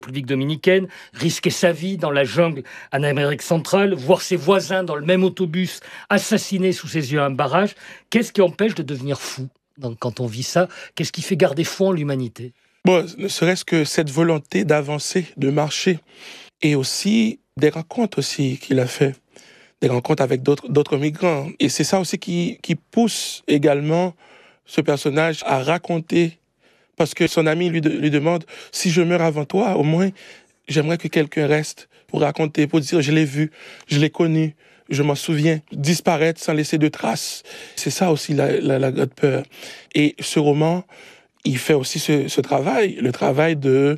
République dominicaine, risquer sa vie dans la jungle en Amérique centrale, voir ses voisins dans le même autobus assassinés sous ses yeux à un barrage. Qu'est-ce qui empêche de devenir fou quand on vit ça? Qu'est-ce qui fait garder foi en l'humanité? Bon, ne serait-ce que cette volonté d'avancer, de marcher, et aussi des rencontres aussi qu'il a fait, des rencontres avec d'autres migrants. Et c'est ça aussi qui pousse également ce personnage à raconter, parce que son ami lui demande, si je meurs avant toi, au moins, j'aimerais que quelqu'un reste pour raconter, pour dire, je l'ai vu, je l'ai connu, je m'en souviens, disparaître sans laisser de traces. C'est ça aussi la grande peur. Et ce roman, il fait aussi ce travail, le travail de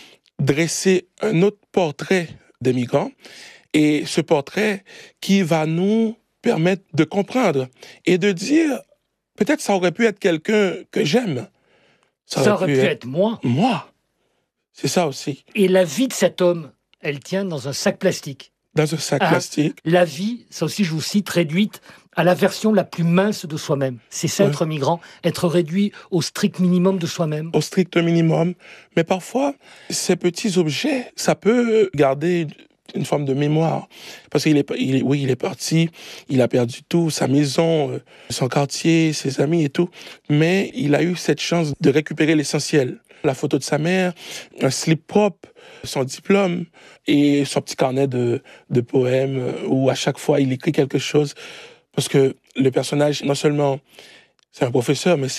dresser un autre portrait des migrants, et ce portrait qui va nous permettre de comprendre et de dire, peut-être ça aurait pu être quelqu'un que j'aime. Ça aurait pu être moi. Moi. C'est ça aussi. Et la vie de cet homme, elle tient dans un sac plastique. Dans un sac plastique. La vie, ça aussi je vous cite, réduite à la version la plus mince de soi-même. C'est ça, être migrant, être réduit au strict minimum de soi-même. Au strict minimum. Mais parfois, ces petits objets, ça peut garder une forme de mémoire. Parce qu'il est parti, il a perdu tout, sa maison, son quartier, ses amis et tout. Mais il a eu cette chance de récupérer l'essentiel. La photo de sa mère, un slip propre, son diplôme et son petit carnet de poèmes où à chaque fois il écrit quelque chose. Parce que le personnage, non seulement c'est un professeur, mais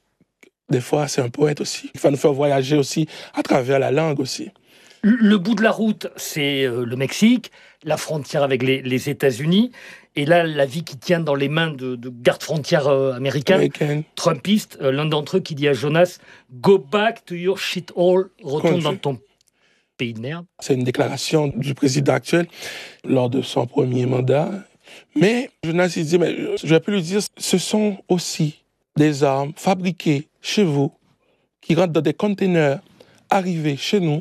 des fois c'est un poète aussi. Il va nous faire voyager aussi à travers la langue aussi. Le bout de la route, c'est le Mexique, la frontière avec les États-Unis, et là, la vie qui tient dans les mains de gardes-frontières américains, trumpistes, l'un d'entre eux qui dit à Jonas « Go back to your shithole », retourne dans ton pays de merde. C'est une déclaration du président actuel lors de son premier mandat. Mais Jonas, il dit, mais je vais plus lui dire, ce sont aussi des armes fabriquées chez vous, qui rentrent dans des containers arrivés chez nous,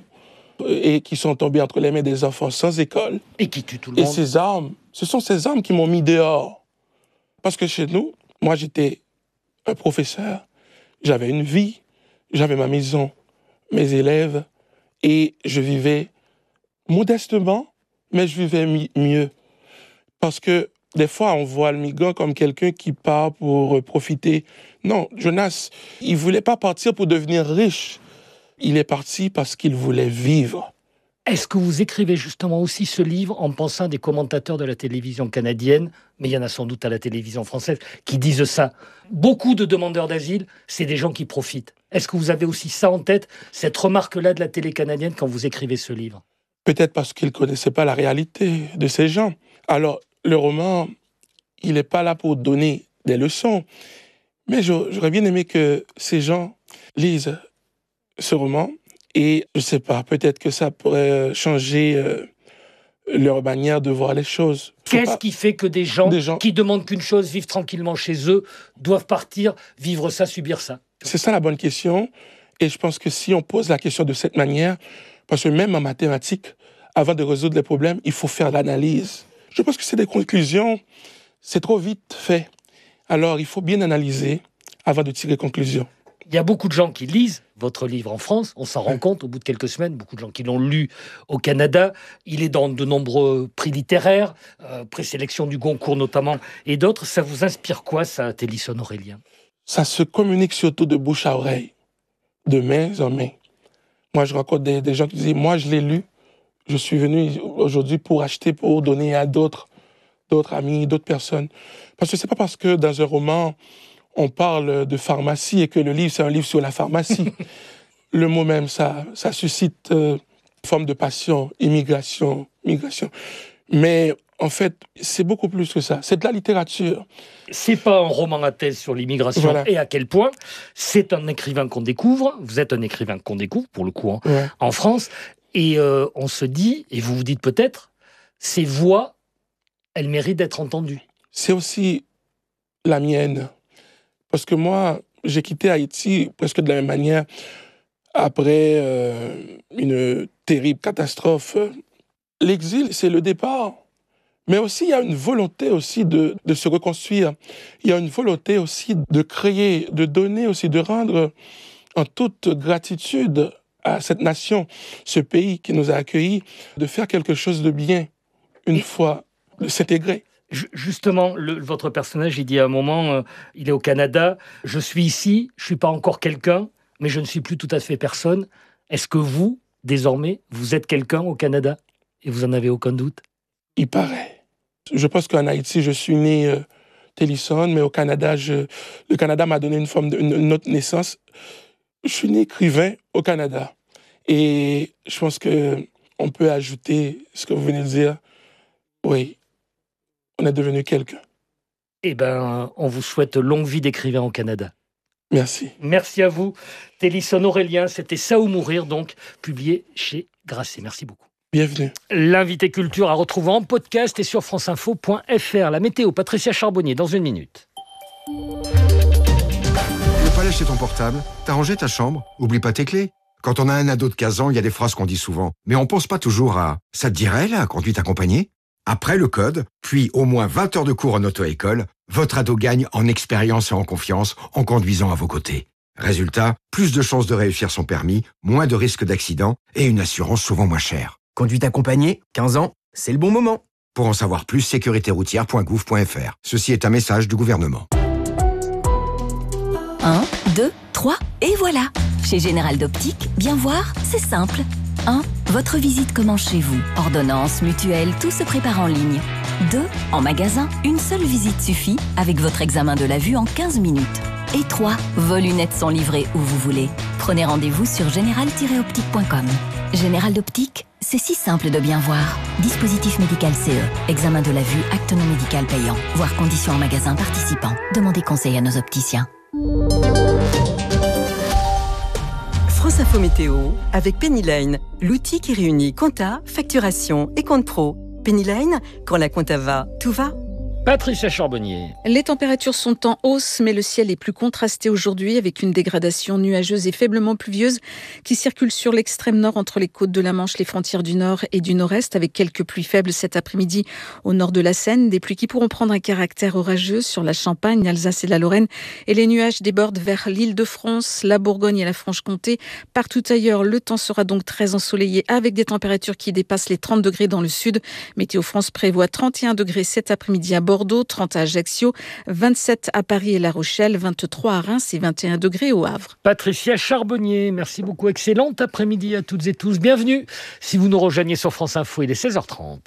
et qui sont tombés entre les mains des enfants sans école. Et qui tuent tout le monde. Et ces armes, ce sont ces armes qui m'ont mis dehors. Parce que chez nous, moi j'étais un professeur, j'avais une vie, j'avais ma maison, mes élèves, et je vivais modestement, mais je vivais mieux. Parce que des fois, on voit le migrant comme quelqu'un qui part pour profiter. Non, Jonas, il voulait pas partir pour devenir riche. Il est parti parce qu'il voulait vivre. Est-ce que vous écrivez justement aussi ce livre en pensant à des commentateurs de la télévision canadienne, mais il y en a sans doute à la télévision française, qui disent ça? Beaucoup de demandeurs d'asile, c'est des gens qui profitent. Est-ce que vous avez aussi ça en tête, cette remarque-là de la télé canadienne quand vous écrivez ce livre? Peut-être parce qu'ils ne connaissaient pas la réalité de ces gens. Alors, le roman, il n'est pas là pour donner des leçons, mais j'aurais bien aimé que ces gens lisent ce roman, et je sais pas, peut-être que ça pourrait changer leur manière de voir les choses. Qu'est-ce qui fait que des gens qui demandent qu'une chose, vivre tranquillement chez eux, doivent partir, vivre ça, subir ça? C'est ça la bonne question, et je pense que si on pose la question de cette manière, parce que même en mathématiques, avant de résoudre les problèmes, il faut faire l'analyse. Je pense que c'est des conclusions, c'est trop vite fait. Alors il faut bien analyser avant de tirer conclusion. Il y a beaucoup de gens qui lisent votre livre en France, on s'en rend compte au bout de quelques semaines, beaucoup de gens qui l'ont lu au Canada. Il est dans de nombreux prix littéraires, présélection du Goncourt notamment, et d'autres. Ça vous inspire quoi, ça, Télisson Aurélien? Ça se communique surtout de bouche à oreille, de main en main. Moi, je rencontre des gens qui disent « Moi, je l'ai lu, je suis venu aujourd'hui pour acheter, pour donner à d'autres amis, d'autres personnes. » Parce que c'est pas parce que dans un roman, on parle de pharmacie et que le livre, c'est un livre sur la pharmacie. Le mot même, ça suscite une forme de passion, immigration, migration. Mais en fait, c'est beaucoup plus que ça. C'est de la littérature. C'est pas un roman à thèse sur l'immigration, voilà. Et à quel point. C'est un écrivain qu'on découvre. Vous êtes un écrivain qu'on découvre, pour le coup, en France. Et on se dit, et vous vous dites peut-être, ces voix, elles méritent d'être entendues. C'est aussi la mienne. Parce que moi, j'ai quitté Haïti presque de la même manière après une terrible catastrophe. L'exil, c'est le départ. Mais aussi, il y a une volonté aussi de se reconstruire. Il y a une volonté aussi de créer, de donner aussi, de rendre en toute gratitude à cette nation, ce pays qui nous a accueillis, de faire quelque chose de bien, une fois, de s'intégrer. Justement, votre personnage, il dit à un moment, il est au Canada, je suis ici, je ne suis pas encore quelqu'un, mais je ne suis plus tout à fait personne. Est-ce que vous, désormais, vous êtes quelqu'un au Canada et vous n'en avez aucun doute? Il paraît. Je pense qu'en Haïti, je suis né Télisson, mais au Canada, le Canada m'a donné une autre naissance. Je suis né écrivain au Canada. Et je pense qu'on peut ajouter ce que vous venez de dire. Oui, on est devenu quelqu'un. Eh bien, on vous souhaite longue vie d'écrivain au Canada. Merci. Merci à vous. Télisson Aurélien, c'était Ça ou mourir, donc, publié chez Grasset. Merci beaucoup. Bienvenue. L'invité culture à retrouver en podcast et sur franceinfo.fr. La météo, Patricia Charbonnier, dans 1 minute. Tu veux pas lâcher ton portable? T'as rangé ta chambre? Oublie pas tes clés. Quand on a un ado de 15 ans, il y a des phrases qu'on dit souvent. Mais on pense pas toujours à « ça te dirait, la conduite accompagnée ?» Après le code, puis au moins 20 heures de cours en auto-école, votre ado gagne en expérience et en confiance en conduisant à vos côtés. Résultat, plus de chances de réussir son permis, moins de risques d'accident et une assurance souvent moins chère. Conduite accompagnée, 15 ans, c'est le bon moment. Pour en savoir plus, sécuritéroutière.gouv.fr. Ceci est un message du gouvernement. 1, 2, 3, et voilà. Chez Général d'Optique, bien voir, c'est simple. 1. Votre visite commence chez vous. Ordonnance, mutuelle, tout se prépare en ligne. 2. En magasin, une seule visite suffit avec votre examen de la vue en 15 minutes. Et 3. Vos lunettes sont livrées où vous voulez. Prenez rendez-vous sur général-optique.com. Général d'Optique, c'est si simple de bien voir. Dispositif médical CE. Examen de la vue, acte non médical payant. Voir conditions en magasin participant. Demandez conseil à nos opticiens. France Info Météo avec Pennyline, l'outil qui réunit compta, facturation et compte pro. Pennyline, quand la compta va, tout va. Patricia Charbonnier. Les températures sont en hausse, mais le ciel est plus contrasté aujourd'hui avec une dégradation nuageuse et faiblement pluvieuse qui circule sur l'extrême nord entre les côtes de la Manche, les frontières du nord et du nord-est, avec quelques pluies faibles cet après-midi au nord de la Seine. Des pluies qui pourront prendre un caractère orageux sur la Champagne, l'Alsace et la Lorraine. Et les nuages débordent vers l'Île-de-France, la Bourgogne et la Franche-Comté. Partout ailleurs, le temps sera donc très ensoleillé avec des températures qui dépassent les 30 degrés dans le sud. Météo France prévoit 31 degrés cet après-midi à Bordeaux, 30 à Ajaccio, 27 à Paris et La Rochelle, 23 à Reims et 21 degrés au Havre. Patricia Charbonnier, merci beaucoup. Excellent après-midi à toutes et tous. Bienvenue si vous nous rejoignez sur France Info, il est 16h30.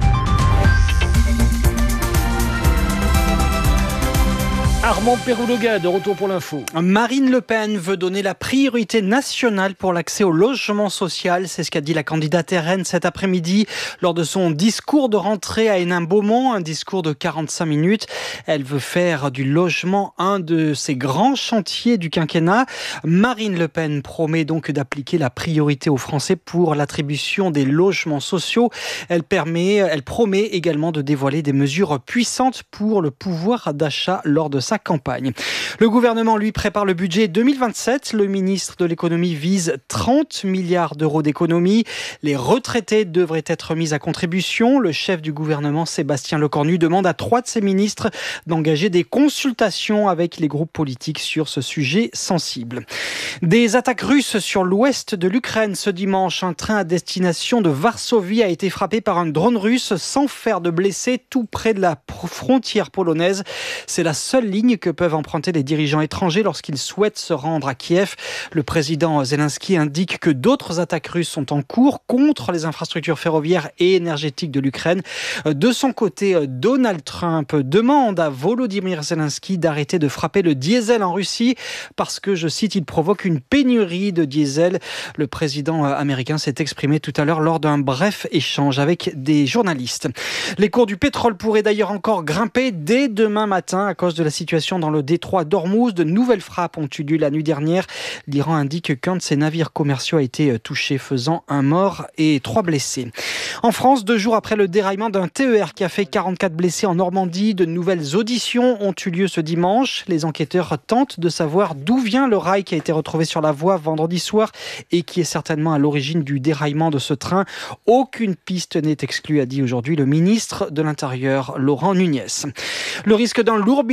Armand Pérouloga, de retour pour l'info. Marine Le Pen veut donner la priorité nationale pour l'accès au logement social. C'est ce qu'a dit la candidate RN cet après-midi lors de son discours de rentrée à Hénin-Beaumont, un discours de 45 minutes. Elle veut faire du logement un de ses grands chantiers du quinquennat. Marine Le Pen promet donc d'appliquer la priorité aux Français pour l'attribution des logements sociaux. Elle promet également de dévoiler des mesures puissantes pour le pouvoir d'achat lors de sa campagne. Le gouvernement, lui, prépare le budget 2027. Le ministre de l'économie vise 30 milliards d'euros d'économies. Les retraités devraient être mis à contribution. Le chef du gouvernement, Sébastien Lecornu, demande à 3 de ses ministres d'engager des consultations avec les groupes politiques sur ce sujet sensible. Des attaques russes sur l'ouest de l'Ukraine ce dimanche. Un train à destination de Varsovie a été frappé par un drone russe sans faire de blessés tout près de la frontière polonaise. C'est la seule ligne que peuvent emprunter les dirigeants étrangers lorsqu'ils souhaitent se rendre à Kiev. Le président Zelensky indique que d'autres attaques russes sont en cours contre les infrastructures ferroviaires et énergétiques de l'Ukraine. De son côté, Donald Trump demande à Volodymyr Zelensky d'arrêter de frapper le diesel en Russie parce que, je cite, il provoque une pénurie de diesel. Le président américain s'est exprimé tout à l'heure lors d'un bref échange avec des journalistes. Les cours du pétrole pourraient d'ailleurs encore grimper dès demain matin à cause de la situation dans le détroit d'Ormuz. De nouvelles frappes ont eu lieu la nuit dernière. L'Iran indique qu'un de ses navires commerciaux a été touché, faisant un mort et 3 blessés. En France, 2 jours après le déraillement d'un TER qui a fait 44 blessés en Normandie, de nouvelles auditions ont eu lieu ce dimanche. Les enquêteurs tentent de savoir d'où vient le rail qui a été retrouvé sur la voie vendredi soir et qui est certainement à l'origine du déraillement de ce train. Aucune piste n'est exclue, a dit aujourd'hui le ministre de l'Intérieur, Laurent Nunez. Le risque d'un lourd bilan en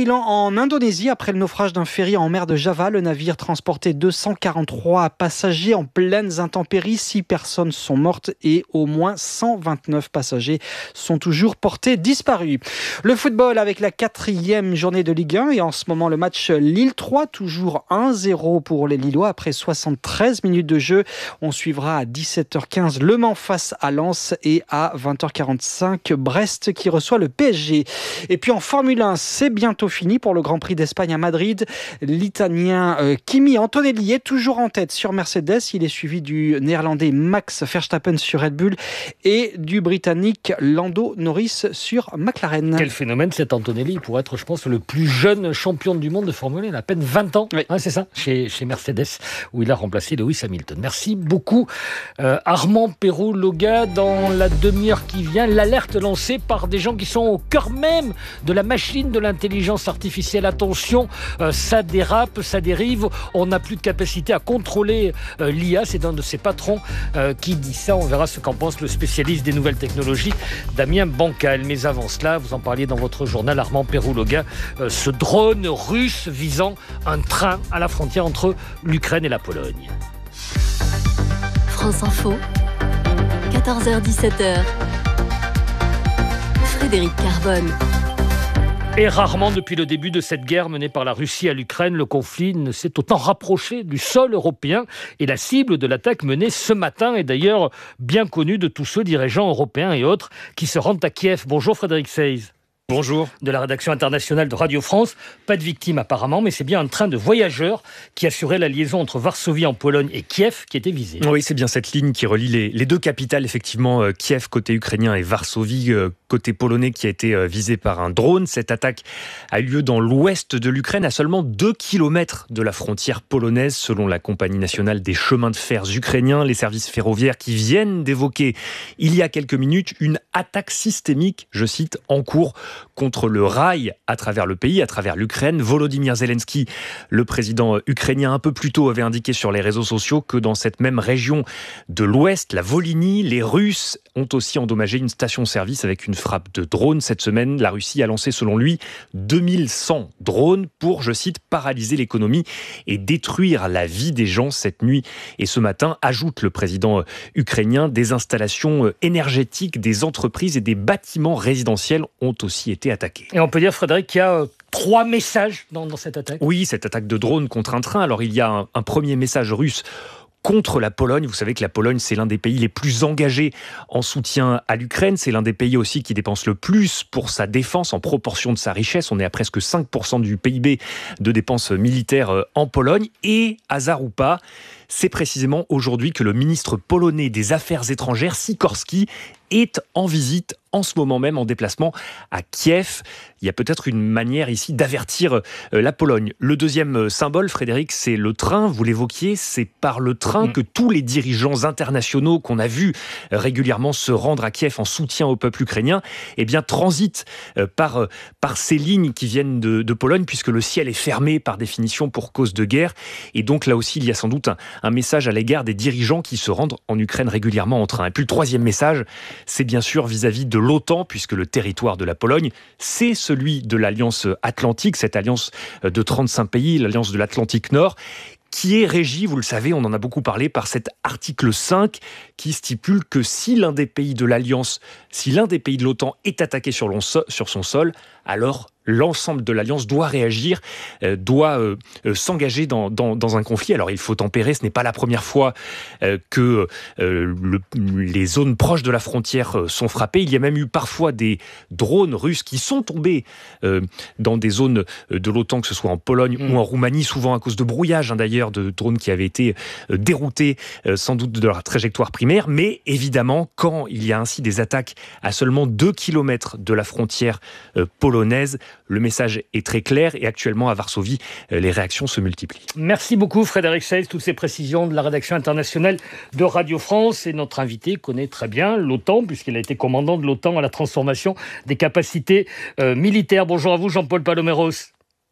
En Indonésie, après le naufrage d'un ferry en mer de Java, le navire transportait 243 passagers en pleines intempéries. 6 personnes sont mortes et au moins 129 passagers sont toujours portés disparus. Le football avec la 4e journée de Ligue 1 et en ce moment le match Lille 3, toujours 1-0 pour les Lillois après 73 minutes de jeu. On suivra à 17h15 Le Mans face à Lens et à 20h45 Brest qui reçoit le PSG. Et puis en Formule 1, c'est bientôt fini pour le Grand Prix d'Espagne à Madrid. L'Italien Kimi Antonelli est toujours en tête sur Mercedes. Il est suivi du Néerlandais Max Verstappen sur Red Bull et du Britannique Lando Norris sur McLaren. Quel phénomène cet Antonelli pour être, je pense, le plus jeune champion du monde de Formule 1. Il a à peine 20 ans, oui. C'est ça, chez Mercedes, où il a remplacé Lewis Hamilton. Merci beaucoup Armand Perrault-Loga. Dans la demi-heure qui vient, l'alerte lancée par des gens qui sont au cœur même de la machine de l'intelligence artificielle. Attention, ça dérape, ça dérive, on n'a plus de capacité à contrôler l'IA. C'est un de ses patrons qui dit ça. On verra ce qu'en pense le spécialiste des nouvelles technologies, Damien Bancal. Mais avant cela, vous en parliez dans votre journal, Armand Perrault-Loga, ce drone russe visant un train à la frontière entre l'Ukraine et la Pologne. France Info, 14h-17h. Frédéric Carbone. Et rarement depuis le début de cette guerre menée par la Russie à l'Ukraine, le conflit ne s'est autant rapproché du sol européen. Et la cible de l'attaque menée ce matin est d'ailleurs bien connue de tous ceux dirigeants européens et autres qui se rendent à Kiev. Bonjour Frédéric Seyss. Bonjour. De la rédaction internationale de Radio France. Pas de victimes apparemment, mais c'est bien un train de voyageurs qui assurait la liaison entre Varsovie en Pologne et Kiev qui était visé. Oui, c'est bien cette ligne qui relie les deux capitales, effectivement, Kiev côté ukrainien et Varsovie côté polonais, qui a été visée par un drone. Cette attaque a eu lieu dans l'ouest de l'Ukraine, à seulement 2 km de la frontière polonaise, selon la compagnie nationale des chemins de fer ukrainiens. Les services ferroviaires qui viennent d'évoquer il y a quelques minutes une attaque systémique, je cite, en cours contre le rail à travers le pays, à travers l'Ukraine. Volodymyr Zelensky, le président ukrainien, un peu plus tôt avait indiqué sur les réseaux sociaux que dans cette même région de l'Ouest, la Volhynie, les Russes ont aussi endommagé une station-service avec une frappe de drones. Cette semaine, la Russie a lancé, selon lui, 2100 drones pour, je cite, paralyser l'économie et détruire la vie des gens cette nuit et ce matin, ajoute le président ukrainien. Des installations énergétiques, des entreprises et des bâtiments résidentiels ont aussi été attaqués. Et on peut dire, Frédéric, qu'il y a 3 messages dans cette attaque. Oui, cette attaque de drone contre un train. Alors, il y a un premier message russe contre la Pologne. Vous savez que la Pologne, c'est l'un des pays les plus engagés en soutien à l'Ukraine. C'est l'un des pays aussi qui dépense le plus pour sa défense en proportion de sa richesse. On est à presque 5% du PIB de dépenses militaires en Pologne. Et, hasard ou pas, c'est précisément aujourd'hui que le ministre polonais des Affaires étrangères, Sikorski, est en visite en ce moment même, en déplacement à Kiev. Il y a peut-être une manière ici d'avertir la Pologne. Le deuxième symbole, Frédéric, c'est le train. Vous l'évoquiez, c'est par le train que tous les dirigeants internationaux qu'on a vus régulièrement se rendre à Kiev en soutien au peuple ukrainien, transitent par ces lignes qui viennent de Pologne, puisque le ciel est fermé par définition pour cause de guerre. Et donc là aussi, il y a sans doute un message à l'égard des dirigeants qui se rendent en Ukraine régulièrement en train. Et puis le troisième message, c'est bien sûr vis-à-vis de l'OTAN, puisque le territoire de la Pologne, c'est celui de l'Alliance Atlantique, cette alliance de 35 pays, l'Alliance de l'Atlantique Nord, qui est régie, vous le savez, on en a beaucoup parlé, par cet article 5 qui stipule que si l'un des pays de l'Alliance, si l'un des pays de l'OTAN est attaqué sur son sol, alors l'ensemble de l'Alliance doit réagir, doit s'engager dans un conflit. Alors il faut tempérer, ce n'est pas la première fois que les zones proches de la frontière sont frappées. Il y a même eu parfois des drones russes qui sont tombés dans des zones de l'OTAN, que ce soit en Pologne ou en Roumanie, souvent à cause de brouillage d'ailleurs, de drones qui avaient été déroutés sans doute de leur trajectoire primaire. Mais évidemment, quand il y a ainsi des attaques à seulement 2 km de la frontière polonaise, le message est très clair et actuellement à Varsovie, les réactions se multiplient. Merci beaucoup Frédéric Seyss, toutes ces précisions de la rédaction internationale de Radio France. Et notre invité connaît très bien l'OTAN, puisqu'il a été commandant de l'OTAN à la transformation des capacités militaires. Bonjour à vous Jean-Paul Paloméros.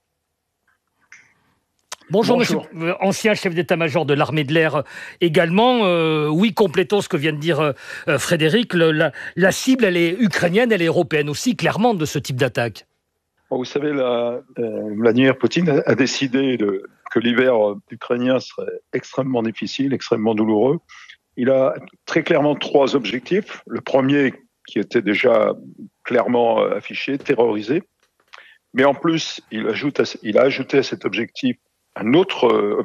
Bonjour, monsieur, ancien chef d'état-major de l'armée de l'air également. Oui, complétons ce que vient de dire Frédéric. La cible, elle est ukrainienne, elle est européenne aussi, clairement, de ce type d'attaque. Vous savez, Vladimir Poutine a décidé que l'hiver ukrainien serait extrêmement difficile, extrêmement douloureux. Il a très clairement 3 objectifs. Le premier, qui était déjà clairement affiché, terroriser. Mais en plus, il a ajouté à cet objectif une autre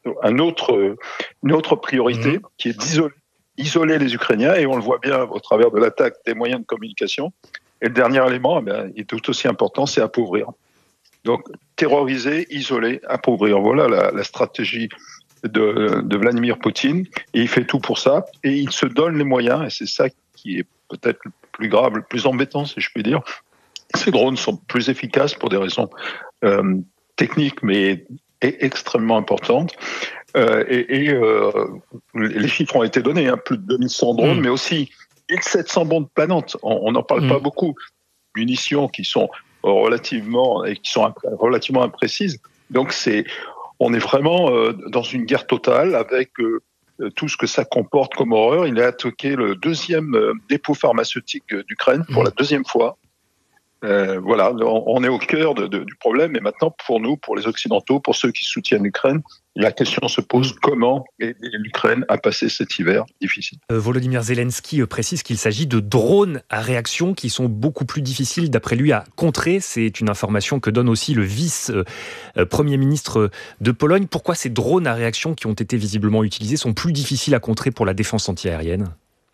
priorité, qui est d'isoler les Ukrainiens, et on le voit bien au travers de l'attaque des moyens de communication. Et le dernier élément, il est tout aussi important, c'est appauvrir. Donc, terroriser, isoler, appauvrir. Voilà la stratégie de Vladimir Poutine, et il fait tout pour ça, et il se donne les moyens, et c'est ça qui est peut-être le plus grave, le plus embêtant, si je puis dire. Ces drones sont plus efficaces pour des raisons techniques, mais extrêmement importantes. Les chiffres ont été donnés, plus de 2100 drones, mais aussi 1700 bombes planantes. On n'en parle pas beaucoup. Munitions qui sont relativement imprécises. Donc on est vraiment dans une guerre totale avec tout ce que ça comporte comme horreur. Il a attaqué le 2e dépôt pharmaceutique d'Ukraine pour la 2e fois. Voilà, on est au cœur du problème, et maintenant pour nous, pour les Occidentaux, pour ceux qui soutiennent l'Ukraine, la question se pose comment aider l'Ukraine à passer cet hiver difficile. Volodymyr Zelensky précise qu'il s'agit de drones à réaction qui sont beaucoup plus difficiles d'après lui à contrer. C'est une information que donne aussi le vice-premier ministre de Pologne. Pourquoi ces drones à réaction qui ont été visiblement utilisés sont plus difficiles à contrer pour la défense antiaérienne ?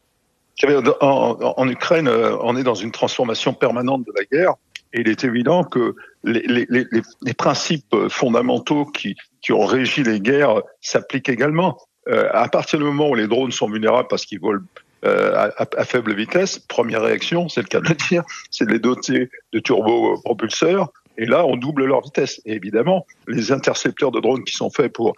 En Ukraine, on est dans une transformation permanente de la guerre, et il est évident que les principes fondamentaux qui ont régi les guerres s'appliquent également. À partir du moment où les drones sont vulnérables parce qu'ils volent à faible vitesse, première réaction, c'est le cas de le dire, c'est de les doter de turbopropulseurs, et là on double leur vitesse. Et évidemment, les intercepteurs de drones qui sont faits pour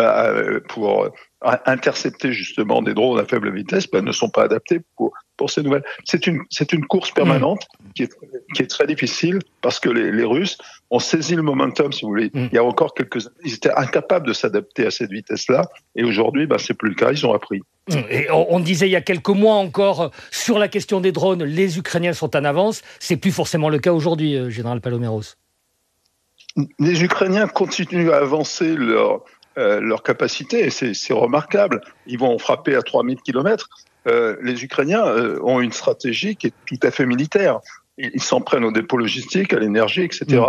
intercepter justement des drones à faible vitesse ne sont pas adaptés pour ces nouvelles. C'est une course permanente qui est très difficile, parce que les Russes ont saisi le momentum, si vous voulez. Il y a encore quelques années, ils étaient incapables de s'adapter à cette vitesse-là, et aujourd'hui, c'est plus le cas, ils ont appris. Et on disait il y a quelques mois encore, sur la question des drones, les Ukrainiens sont en avance. C'est plus forcément le cas aujourd'hui, Général Paloméros. Les Ukrainiens continuent à avancer leur capacité, et c'est remarquable. Ils vont frapper à 3000 km. Les Ukrainiens ont une stratégie qui est tout à fait militaire. Ils s'en prennent aux dépôts logistiques, à l'énergie, etc.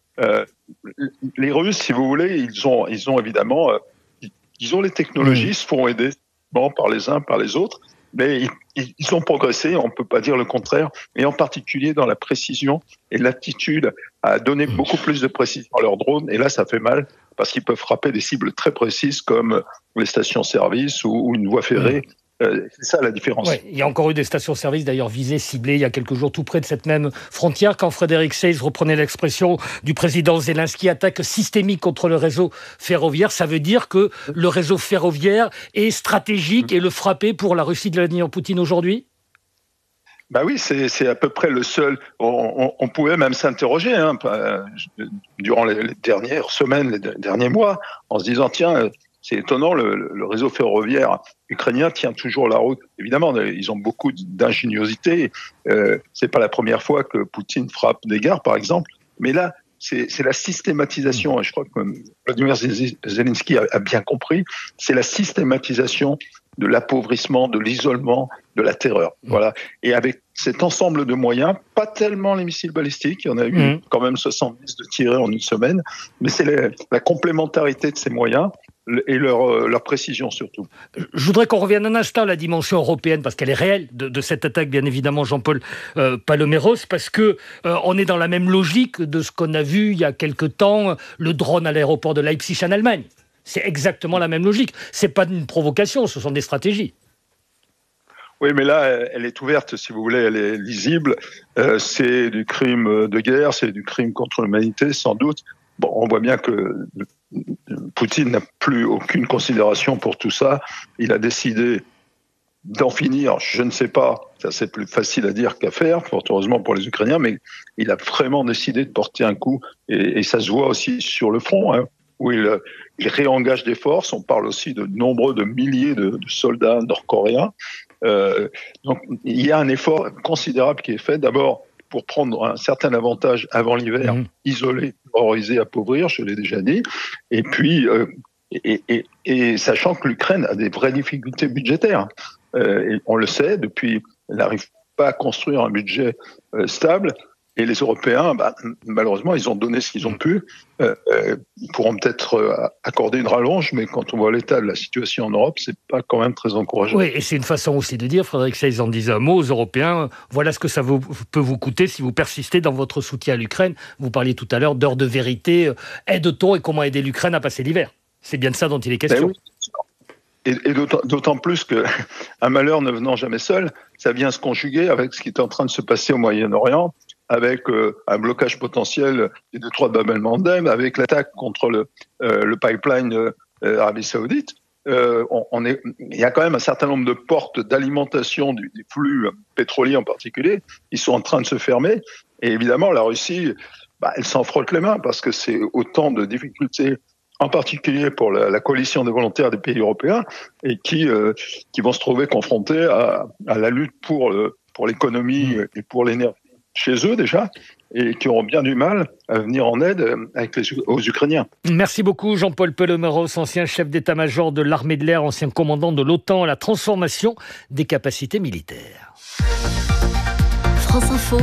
Les Russes, si vous voulez, ils ont évidemment ils ont les technologies, ils se font aider par les uns, par les autres, mais ils ont progressé, on ne peut pas dire le contraire, et en particulier dans la précision et l'aptitude à donner beaucoup plus de précision à leurs drones, et là ça fait mal, parce qu'ils peuvent frapper des cibles très précises comme les stations-service ou une voie ferrée. C'est ça la différence. Ouais, il y a encore eu des stations-service d'ailleurs visées, ciblées il y a quelques jours tout près de cette même frontière, quand Frédéric Seyss reprenait l'expression du président Zelensky, attaque systémique contre le réseau ferroviaire. Ça veut dire que le réseau ferroviaire est stratégique et le frapper pour la Russie de Vladimir Poutine aujourd'hui ? Oui, c'est à peu près le seul. On pouvait même s'interroger durant les dernières semaines, les derniers mois, en se disant tiens, c'est étonnant, le réseau ferroviaire ukrainien tient toujours la route. Évidemment, ils ont beaucoup d'ingéniosité. C'est pas la première fois que Poutine frappe des gares, par exemple. Mais là, c'est la systématisation. Et je crois que Vladimir Zelensky a bien compris. C'est la systématisation de l'appauvrissement, de l'isolement, de la terreur. Voilà. Et avec cet ensemble de moyens, pas tellement les missiles balistiques, il y en a eu quand même 70 de tirés en une semaine, mais c'est la complémentarité de ces moyens et leur précision surtout. Je voudrais qu'on revienne un instant à la dimension européenne, parce qu'elle est réelle de cette attaque, bien évidemment, Jean-Paul Paloméros, parce que on est dans la même logique de ce qu'on a vu il y a quelque temps, le drone à l'aéroport de Leipzig en Allemagne. C'est exactement la même logique. C'est pas une provocation, ce sont des stratégies. Oui, mais là, elle est ouverte, si vous voulez, elle est lisible. C'est du crime de guerre, c'est du crime contre l'humanité, sans doute. Bon, on voit bien que Poutine n'a plus aucune considération pour tout ça. Il a décidé d'en finir, je ne sais pas, ça c'est plus facile à dire qu'à faire, fort heureusement pour les Ukrainiens, mais il a vraiment décidé de porter un coup, et ça se voit aussi sur le front, où il réengage des forces. On parle aussi de milliers de soldats nord-coréens. Donc il y a un effort considérable qui est fait, d'abord pour prendre un certain avantage avant l'hiver, isoler, terroriser, appauvrir, je l'ai déjà dit. Et puis, et sachant que l'Ukraine a des vraies difficultés budgétaires. Et on le sait, depuis, elle n'arrive pas à construire un budget stable. Et les Européens, malheureusement, ils ont donné ce qu'ils ont pu. Ils pourront peut-être accorder une rallonge, mais quand on voit l'état de la situation en Europe, c'est pas quand même très encourageant. Oui, et c'est une façon aussi de dire, Frédéric Seyss en disait un mot aux Européens, voilà ce que ça peut vous coûter si vous persistez dans votre soutien à l'Ukraine. Vous parliez tout à l'heure d'heure de vérité. Aide-t-on et comment aider l'Ukraine à passer l'hiver ? C'est bien de ça dont il est question. Oui. Et d'autant plus qu'un malheur ne venant jamais seul, ça vient se conjuguer avec ce qui est en train de se passer au Moyen-Orient, avec un blocage potentiel des détroits de Bab el-Mandeb, avec l'attaque contre le pipeline Arabie Saoudite. Il y a quand même un certain nombre de portes d'alimentation des flux pétroliers en particulier qui sont en train de se fermer. Et évidemment, la Russie, elle s'en frotte les mains parce que c'est autant de difficultés, en particulier pour la coalition des volontaires des pays européens, et qui vont se trouver confrontés à la lutte pour l'économie et pour l'énergie chez eux déjà, et qui auront bien du mal à venir en aide aux Ukrainiens. Merci beaucoup Jean-Paul Pelomeros, ancien chef d'état-major de l'armée de l'air, ancien commandant de l'OTAN à la transformation des capacités militaires. France Info,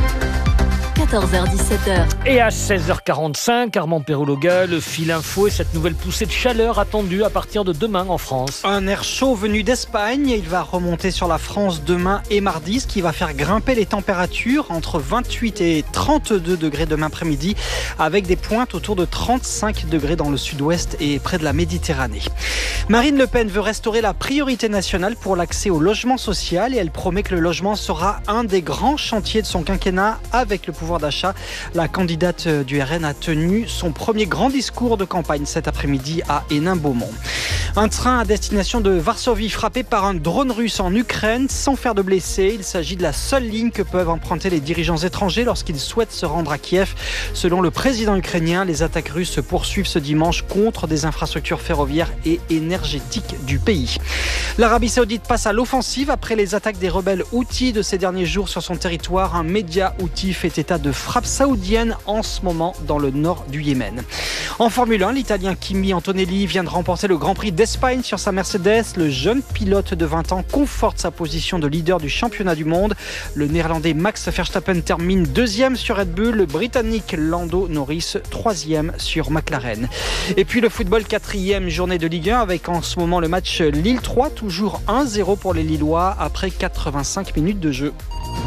14h-17h. Et à 16h45, Armand Perrouloga, le fil info et cette nouvelle poussée de chaleur attendue à partir de demain en France. Un air chaud venu d'Espagne, il va remonter sur la France demain et mardi, ce qui va faire grimper les températures entre 28 et 32 degrés demain après-midi, avec des pointes autour de 35 degrés dans le sud-ouest et près de la Méditerranée. Marine Le Pen veut restaurer la priorité nationale pour l'accès au logement social et elle promet que le logement sera un des grands chantiers de son quinquennat avec le pouvoir d'achat. La candidate du RN a tenu son premier grand discours de campagne cet après-midi à Hénin-Beaumont. Un train à destination de Varsovie frappé par un drone russe en Ukraine sans faire de blessés. Il s'agit de la seule ligne que peuvent emprunter les dirigeants étrangers lorsqu'ils souhaitent se rendre à Kiev. Selon le président ukrainien, les attaques russes se poursuivent ce dimanche contre des infrastructures ferroviaires et énergétiques du pays. L'Arabie Saoudite passe à l'offensive après les attaques des rebelles Houthis de ces derniers jours sur son territoire. Un média Houthi fait état de frappes saoudiennes en ce moment dans le nord du Yémen. En Formule 1, l'Italien Kimi Antonelli vient de remporter le Grand Prix d'Espagne sur sa Mercedes. Le jeune pilote de 20 ans conforte sa position de leader du championnat du monde. Le Néerlandais Max Verstappen termine 2e sur Red Bull. Le Britannique Lando Norris 3e sur McLaren. Et puis le football, 4e journée de Ligue 1 avec en ce moment le match Lille 3, toujours 1-0 pour les Lillois après 85 minutes de jeu.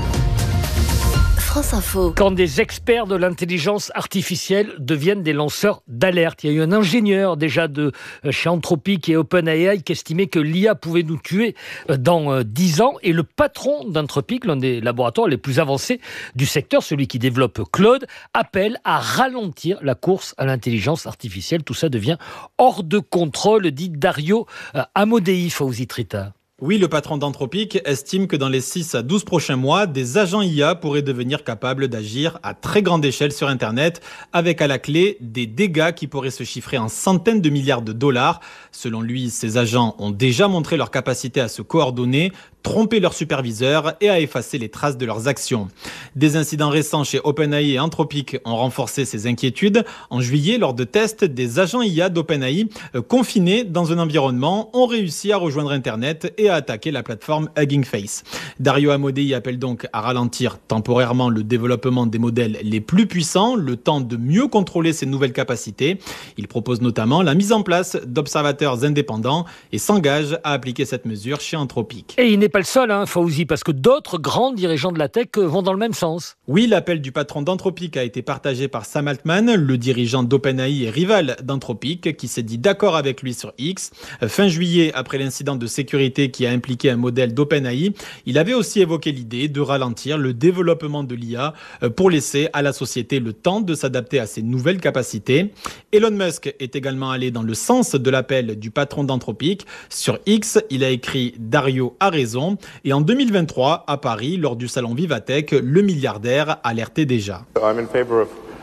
France Info. Quand des experts de l'intelligence artificielle deviennent des lanceurs d'alerte. Il y a eu un ingénieur déjà de chez Anthropic et OpenAI qui estimait que l'IA pouvait nous tuer dans 10 ans. Et le patron d'Anthropic, l'un des laboratoires les plus avancés du secteur, celui qui développe Claude, appelle à ralentir la course à l'intelligence artificielle. Tout ça devient hors de contrôle, dit Dario Amodei, Fawzi Trita. Oui, le patron d'Anthropic estime que dans les 6 à 12 prochains mois, des agents IA pourraient devenir capables d'agir à très grande échelle sur Internet, avec à la clé des dégâts qui pourraient se chiffrer en centaines de milliards de dollars. Selon lui, ces agents ont déjà montré leur capacité à se coordonner, tromper leurs superviseurs et à effacer les traces de leurs actions. Des incidents récents chez OpenAI et Anthropic ont renforcé ces inquiétudes. En juillet, lors de tests, des agents IA d'OpenAI confinés dans un environnement ont réussi à rejoindre Internet et à attaquer la plateforme Hugging Face. Dario Amodei appelle donc à ralentir temporairement le développement des modèles les plus puissants, le temps de mieux contrôler ces nouvelles capacités. Il propose notamment la mise en place d'observateurs indépendants et s'engage à appliquer cette mesure chez Anthropic. Et il n'est pas le seul, Fawzi, parce que d'autres grands dirigeants de la tech vont dans le même sens. Oui, l'appel du patron d'Anthropic a été partagé par Sam Altman, le dirigeant d'OpenAI et rival d'Anthropic, qui s'est dit d'accord avec lui sur X. Fin juillet, après l'incident de sécurité qui a impliqué un modèle d'OpenAI, il avait aussi évoqué l'idée de ralentir le développement de l'IA pour laisser à la société le temps de s'adapter à ces nouvelles capacités. Elon Musk est également allé dans le sens de l'appel du patron d'Anthropic. Sur X, il a écrit « Dario a raison ». Et en 2023, à Paris, lors du salon Vivatech, le milliardaire alertait déjà.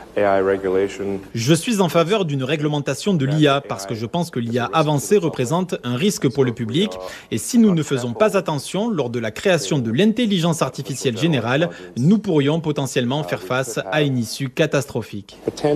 Je suis en faveur d'une réglementation de l'IA parce que je pense que l'IA avancée représente un risque pour le public et si nous ne faisons pas attention lors de la création de l'intelligence artificielle générale, nous pourrions potentiellement faire face à une issue catastrophique.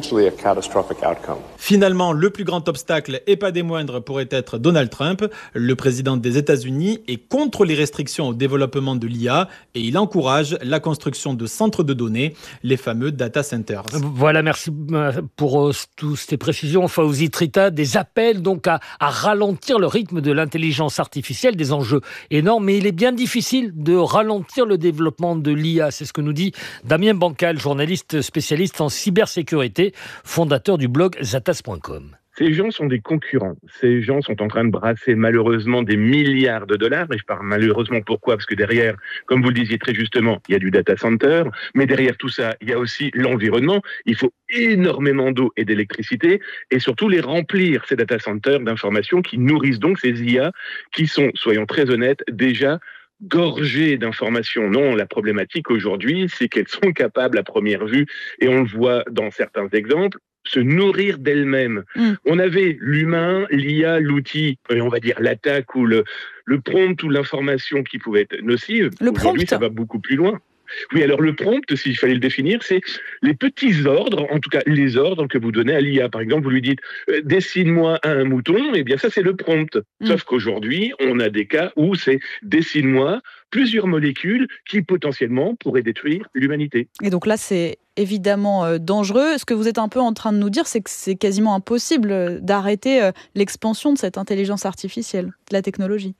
Finalement, le plus grand obstacle, et pas des moindres, pourrait être Donald Trump. Le président des États-Unis est contre les restrictions au développement de l'IA et il encourage la construction de centres de données, les fameux data centers. Voilà, merci pour toutes ces précisions, Fawzi Trita. Des appels donc à ralentir le rythme de l'intelligence artificielle, des enjeux énormes, mais il est bien difficile de ralentir le développement de l'IA. C'est ce que nous dit Damien Bancal, journaliste spécialiste en cybersécurité, fondateur du blog zatas.com. Ces gens sont des concurrents. Ces gens sont en train de brasser malheureusement des milliards de dollars. Et je parle malheureusement pourquoi ? Parce que derrière, comme vous le disiez très justement, il y a du data center. Mais derrière tout ça, il y a aussi l'environnement. Il faut énormément d'eau et d'électricité. Et surtout les remplir, ces data centers, d'informations qui nourrissent donc ces IA qui sont, soyons très honnêtes, déjà gorgées d'informations. Non, la problématique aujourd'hui, c'est qu'elles sont capables à première vue, et on le voit dans certains exemples, se nourrir d'elles-mêmes. On avait l'humain, l'IA, l'outil, et on va dire l'attaque ou le prompt ou l'information qui pouvait être nocive. Aujourd'hui, ça va beaucoup plus loin. Oui, alors le prompt, s'il fallait le définir, c'est les petits ordres, en tout cas les ordres que vous donnez à l'IA. Par exemple, vous lui dites « dessine-moi un mouton », eh bien ça c'est le prompt. Sauf qu'aujourd'hui, on a des cas où c'est « dessine-moi plusieurs molécules qui potentiellement pourraient détruire l'humanité ». Et donc là, c'est évidemment dangereux. Ce que vous êtes un peu en train de nous dire, c'est que c'est quasiment impossible d'arrêter l'expansion de cette intelligence artificielle, de la technologie.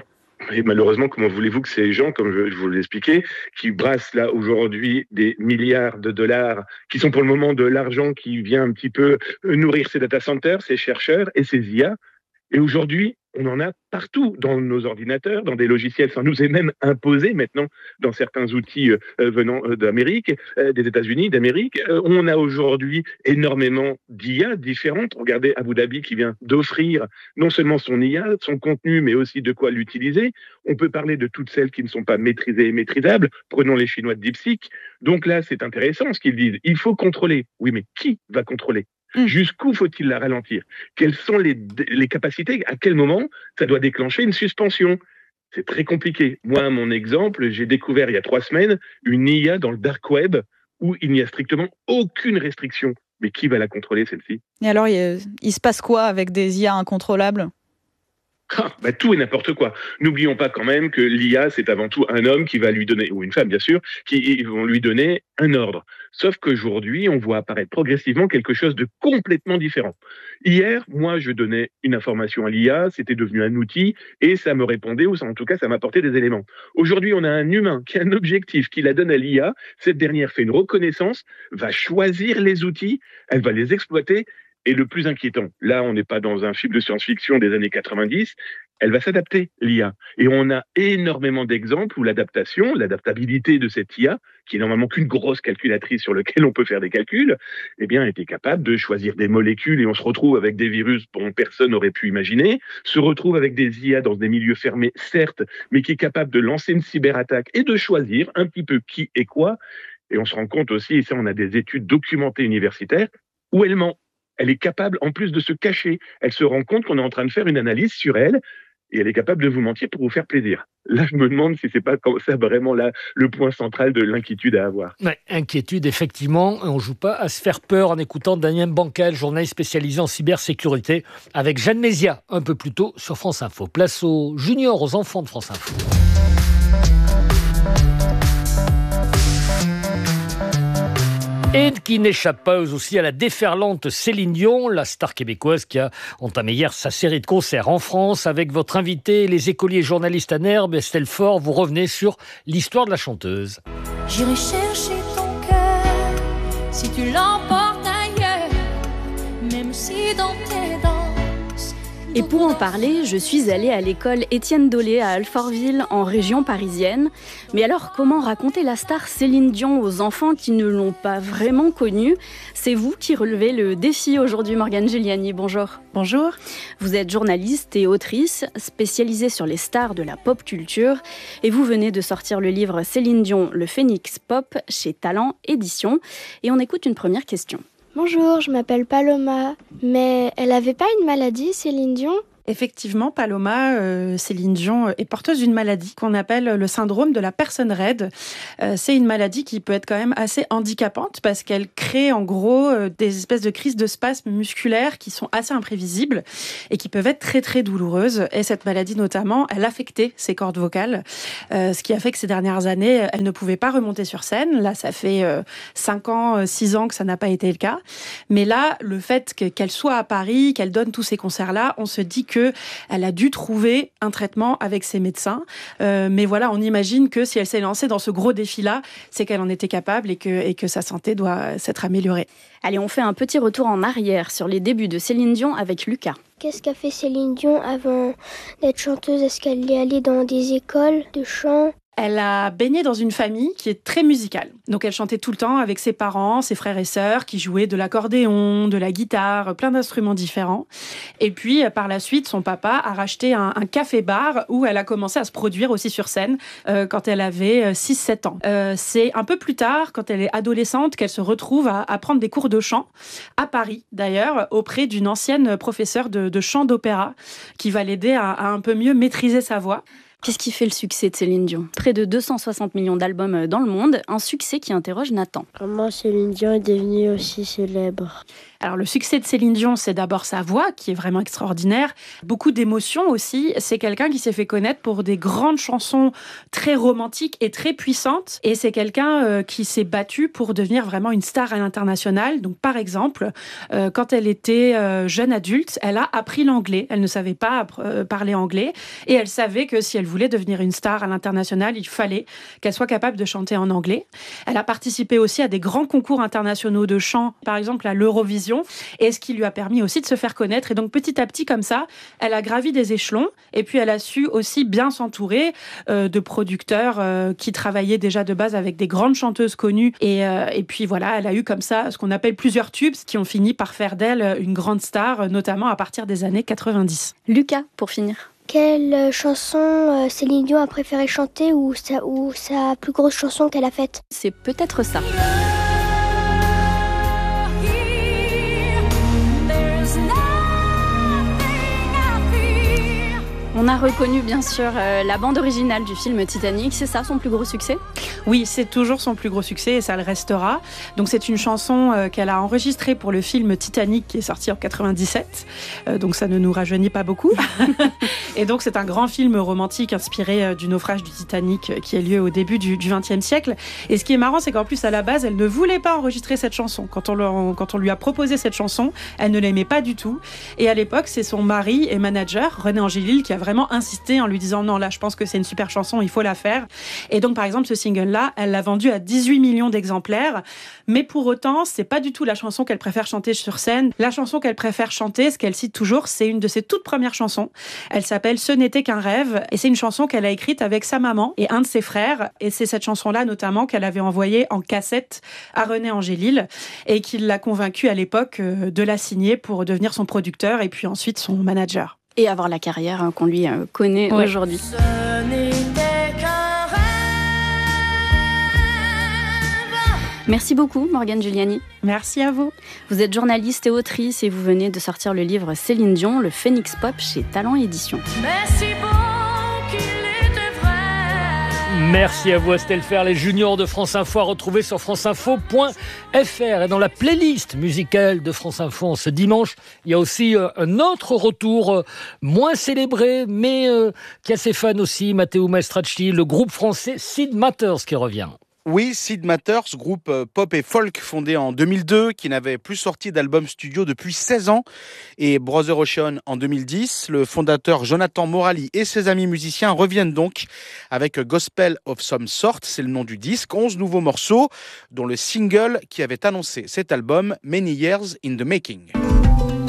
Et malheureusement, comment voulez-vous que ces gens, comme je vous l'expliquais, qui brassent là aujourd'hui des milliards de dollars, qui sont pour le moment de l'argent qui vient un petit peu nourrir ces data centers, ces chercheurs et ces IA, et aujourd'hui, on en a partout dans nos ordinateurs, dans des logiciels, ça nous est même imposé maintenant dans certains outils venant d'Amérique, des États-Unis, d'Amérique. On a aujourd'hui énormément d'IA différentes. Regardez Abu Dhabi qui vient d'offrir non seulement son IA, son contenu, mais aussi de quoi l'utiliser. On peut parler de toutes celles qui ne sont pas maîtrisées et maîtrisables. Prenons les Chinois de DeepSeek. Donc là, c'est intéressant ce qu'ils disent. Il faut contrôler. Oui, mais qui va contrôler ? Jusqu'où faut-il la ralentir ? Quelles sont les capacités ? À quel moment ça doit déclencher une suspension ? C'est très compliqué. Moi, mon exemple, j'ai découvert il y a 3 semaines une IA dans le dark web où il n'y a strictement aucune restriction. Mais qui va la contrôler, celle-ci ? Et alors, il se passe quoi avec des IA incontrôlables ? Tout et n'importe quoi. N'oublions pas quand même que l'IA, c'est avant tout un homme qui va lui donner, ou une femme bien sûr, qui vont lui donner un ordre. Sauf qu'aujourd'hui, on voit apparaître progressivement quelque chose de complètement différent. Hier, moi, je donnais une information à l'IA, c'était devenu un outil, et ça me répondait, ou en tout cas, ça m'apportait des éléments. Aujourd'hui, on a un humain qui a un objectif, qui la donne à l'IA, cette dernière fait une reconnaissance, va choisir les outils, elle va les exploiter. Et le plus inquiétant, là, on n'est pas dans un film de science-fiction des années 90, elle va s'adapter, l'IA. Et on a énormément d'exemples où l'adaptabilité de cette IA, qui est normalement qu'une grosse calculatrice sur laquelle on peut faire des calculs, eh bien, était capable de choisir des molécules et on se retrouve avec des virus dont personne n'aurait pu imaginer, se retrouve avec des IA dans des milieux fermés, certes, mais qui est capable de lancer une cyberattaque et de choisir un petit peu qui et quoi. Et on se rend compte aussi, et ça, on a des études documentées universitaires, où elle ment. Elle est capable, en plus de se cacher, elle se rend compte qu'on est en train de faire une analyse sur elle et elle est capable de vous mentir pour vous faire plaisir. Là, je me demande si c'est pas ça vraiment là le point central de l'inquiétude à avoir. Ouais, inquiétude, effectivement. On ne joue pas à se faire peur en écoutant Damien Bancal, journaliste spécialisé en cybersécurité, avec Jeanne Mézia, un peu plus tôt sur France Info. Place aux juniors, aux enfants de France Info. Et qui n'échappe pas aussi à la déferlante Céline Dion, la star québécoise qui a entamé hier sa série de concerts en France. Avec votre invité, les écoliers journalistes à Nerbe, Estelle Faure, vous revenez sur l'histoire de la chanteuse. J'irai chercher ton cœur si tu l'emportes ailleurs, même si dans tes danses, Et pour en parler, je suis allée à l'école Étienne Dolé à Alfortville, en région parisienne. Mais alors, comment raconter la star Céline Dion aux enfants qui ne l'ont pas vraiment connue ? C'est vous qui relevez le défi aujourd'hui, Morgane Giuliani. Bonjour. Bonjour. Vous êtes journaliste et autrice, spécialisée sur les stars de la pop culture. Et vous venez de sortir le livre Céline Dion, le Phénix Pop, chez Talent Éditions. Et on écoute une première question. Bonjour, je m'appelle Paloma, mais elle avait pas une maladie, Céline Dion ? Effectivement, Paloma, Céline Dion est porteuse d'une maladie qu'on appelle le syndrome de la personne raide. C'est une maladie qui peut être quand même assez handicapante parce qu'elle crée en gros des espèces de crises de spasmes musculaires qui sont assez imprévisibles et qui peuvent être très très douloureuses. Et cette maladie notamment, elle affectait ses cordes vocales, ce qui a fait que ces dernières années, elle ne pouvait pas remonter sur scène. Là, ça fait 5 ans, 6 ans que ça n'a pas été le cas. Mais là, le fait qu'elle soit à Paris, qu'elle donne tous ces concerts-là, on se dit qu'elle a dû trouver un traitement avec ses médecins. Mais voilà, on imagine que si elle s'est lancée dans ce gros défi-là, c'est qu'elle en était capable et que sa santé doit s'être améliorée. Allez, on fait un petit retour en arrière sur les débuts de Céline Dion avec Lucas. Qu'est-ce qu'a fait Céline Dion avant d'être chanteuse ? Est-ce qu'elle est allée dans des écoles de chant ? Elle a baigné dans une famille qui est très musicale. Donc elle chantait tout le temps avec ses parents, ses frères et sœurs qui jouaient de l'accordéon, de la guitare, plein d'instruments différents. Et puis par la suite, son papa a racheté un café-bar où elle a commencé à se produire aussi sur scène quand elle avait 6-7 ans. C'est un peu plus tard, quand elle est adolescente, qu'elle se retrouve à prendre des cours de chant, à Paris d'ailleurs, auprès d'une ancienne professeure de chant d'opéra qui va l'aider à un peu mieux maîtriser sa voix. Qu'est-ce qui fait le succès de Céline Dion ? Près de 260 millions d'albums dans le monde, un succès qui interroge Nathan. Comment Céline Dion est devenue aussi célèbre ? Alors le succès de Céline Dion, c'est d'abord sa voix, qui est vraiment extraordinaire. Beaucoup d'émotions aussi. C'est quelqu'un qui s'est fait connaître pour des grandes chansons très romantiques et très puissantes. Et c'est quelqu'un qui s'est battu pour devenir vraiment une star à l'international. Donc par exemple, quand elle était jeune adulte, elle a appris l'anglais. Elle ne savait pas parler anglais. Et elle savait que si elle voulait devenir une star à l'international, il fallait qu'elle soit capable de chanter en anglais. Elle a participé aussi à des grands concours internationaux de chant, par exemple à l'Eurovision, et ce qui lui a permis aussi de se faire connaître. Et donc petit à petit, comme ça, elle a gravi des échelons, et puis elle a su aussi bien s'entourer de producteurs qui travaillaient déjà de base avec des grandes chanteuses connues. Et puis voilà, elle a eu comme ça ce qu'on appelle plusieurs tubes qui ont fini par faire d'elle une grande star, notamment à partir des années 90. Lucas, pour finir. Quelle chanson Céline Dion a préféré chanter ou sa plus grosse chanson qu'elle a faite ? C'est peut-être ça. On a reconnu bien sûr la bande originale du film Titanic, c'est ça son plus gros succès ? Oui, c'est toujours son plus gros succès et ça le restera. Donc c'est une chanson qu'elle a enregistrée pour le film Titanic qui est sorti en 97. Donc ça ne nous rajeunit pas beaucoup. Et donc c'est un grand film romantique inspiré du naufrage du Titanic qui a lieu au début du XXe siècle. Et ce qui est marrant, c'est qu'en plus à la base, elle ne voulait pas enregistrer cette chanson. Quand on lui a proposé cette chanson, elle ne l'aimait pas du tout. Et à l'époque, c'est son mari et manager, René Angélil, qui a vraiment insisté en lui disant non, là je pense que c'est une super chanson, il faut la faire. Et donc par exemple ce single-là, elle l'a vendu à 18 millions d'exemplaires, mais pour autant c'est pas du tout la chanson qu'elle préfère chanter sur scène. La chanson qu'elle préfère chanter, ce qu'elle cite toujours, c'est une de ses toutes premières chansons. Elle s'appelle Ce n'était qu'un rêve, et c'est une chanson qu'elle a écrite avec sa maman et un de ses frères, et c'est cette chanson-là notamment qu'elle avait envoyée en cassette à René Angélil et qu'il l'a convaincu à l'époque de la signer pour devenir son producteur et puis ensuite son manager. Et avoir la carrière qu'on lui connaît aujourd'hui. Ce n'était qu'un rêve. Merci beaucoup Morgane Giuliani. Merci à vous. Vous êtes journaliste et autrice et vous venez de sortir le livre Céline Dion, le Phénix Pop chez Talent Éditions. Mais si beau qu'il était vrai. Merci à vous Estelle Fer, les juniors de France Info à retrouver sur franceinfo.fr. Et dans la playlist musicale de France Info en ce dimanche, il y a aussi un autre retour moins célébré, mais qui a ses fans aussi, Matteo Maestracci, le groupe français Sid Matters qui revient. Oui, Sid Matters, groupe pop et folk fondé en 2002, qui n'avait plus sorti d'album studio depuis 16 ans, et Brother Ocean en 2010. Le fondateur Jonathan Morali et ses amis musiciens reviennent donc avec Gospel of Some Sort, c'est le nom du disque, 11 nouveaux morceaux, dont le single qui avait annoncé cet album, Many Years in the Making.